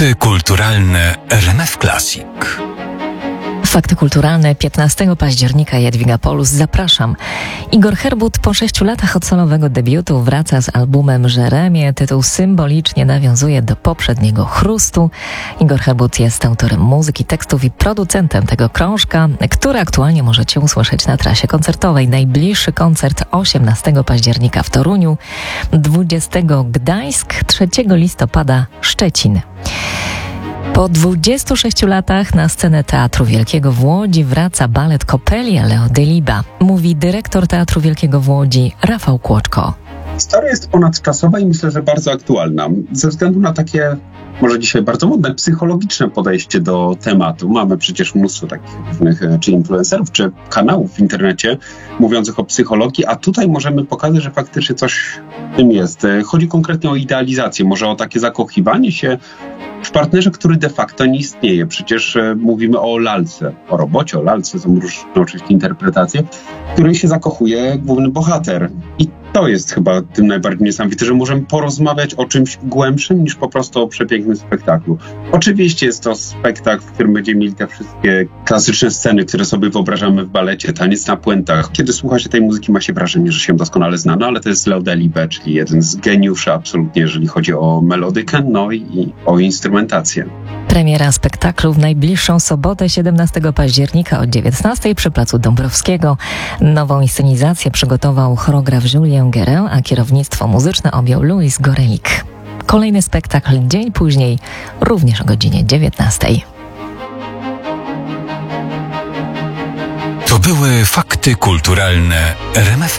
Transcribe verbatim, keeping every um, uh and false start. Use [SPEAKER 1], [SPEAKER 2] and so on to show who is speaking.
[SPEAKER 1] Fakty kulturalne R M F Classic.
[SPEAKER 2] Fakty kulturalne piętnastego października. Jadwiga Polus, zapraszam. Igor Herbut po sześciu latach od solowego debiutu wraca z albumem Jeremię. Tytuł symbolicznie nawiązuje do poprzedniego Chrustu. Igor Herbut jest autorem muzyki, tekstów i producentem tego krążka, który aktualnie możecie usłyszeć na trasie koncertowej. Najbliższy koncert osiemnastego października w Toruniu, dwudziestego Gdańsk, trzeciego listopada Szczecin. Po dwudziestu sześciu latach na scenę Teatru Wielkiego w Łodzi wraca balet Coppelia Leo Delibes, mówi dyrektor Teatru Wielkiego w Łodzi Rafał Kłoczko.
[SPEAKER 3] Historia jest ponadczasowa i myślę, że bardzo aktualna. Ze względu na takie, może dzisiaj bardzo modne, psychologiczne podejście do tematu. Mamy przecież mnóstwo takich różnych, czy influencerów, czy kanałów w internecie mówiących o psychologii, a tutaj możemy pokazać, że faktycznie coś w tym jest. Chodzi konkretnie o idealizację, może o takie zakochiwanie się w partnerze, który de facto nie istnieje. Przecież e, mówimy o lalce, o robocie, o lalce, są różne oczywiście interpretacje, w której się zakochuje główny bohater. I to jest chyba tym najbardziej niesamowite, że możemy porozmawiać o czymś głębszym niż po prostu o przepięknym spektaklu. Oczywiście jest to spektakl, w którym będziemy mieli te wszystkie klasyczne sceny, które sobie wyobrażamy w balecie, taniec na puentach. Kiedy słucha się tej muzyki, ma się wrażenie, że się doskonale zna, no ale to jest Leo Delibes, czyli jeden z geniuszy absolutnie, jeżeli chodzi o melodykę, no i o instrumentację.
[SPEAKER 2] Premiera spektaklu w najbliższą sobotę, siedemnastego października o dziewiętnastej przy Placu Dąbrowskiego. Nową inscenizację przygotował choreograf Julien Guérin, a kierownictwo muzyczne objął Louis Gorelik. Kolejny spektakl dzień później, również o godzinie dziewiętnastej.
[SPEAKER 1] To były fakty kulturalne R M F